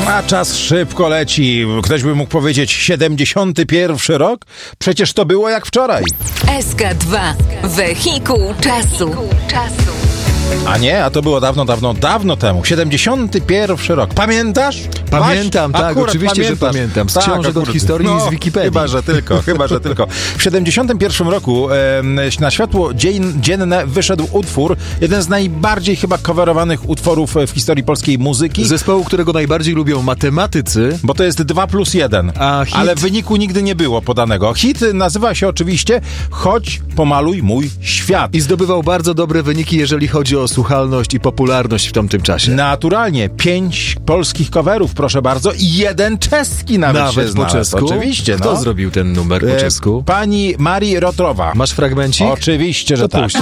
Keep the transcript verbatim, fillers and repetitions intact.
A czas szybko leci. Ktoś by mógł powiedzieć siedemdziesiąty pierwszy rok? Przecież to było jak wczoraj. S K dwa. Wehikuł czasu. A nie, a to było dawno, dawno, dawno temu. siedemdziesiąty pierwszy rok. Pamiętasz? Pamiętam, Maś? tak, Akurat oczywiście, pamiętasz. że pamiętam. Z Tak, książek akurat. od historii No, i z Wikipedii. Chyba, że tylko, chyba, że tylko. W siedemdziesiątym pierwszym roku e, na światło dzien, dzienne wyszedł utwór, jeden z najbardziej chyba coverowanych utworów w historii polskiej muzyki. Zespołu, którego najbardziej lubią matematycy. Bo to jest dwa plus jeden. A hit? Ale wyniku nigdy nie było podanego. Hit nazywa się oczywiście Chodź, pomaluj mój świat. I zdobywał bardzo dobre wyniki, jeżeli chodzi o słuchalność i popularność w tamtym czasie. Naturalnie. Pięć polskich coverów, proszę bardzo, i jeden czeski nawet, Nawet się po znalazł. czesku? Oczywiście. Kto no. zrobił ten numer po E, czesku? Pani Marii Rotrowa. Masz fragmencik? Oczywiście, że To tak. puść.